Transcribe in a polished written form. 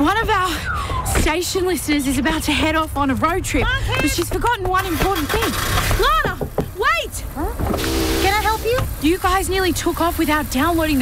One of our station listeners is about to head off on a road trip, but she's forgotten one important thing. Lana, wait! Huh? Can I help you? You guys nearly took off without downloading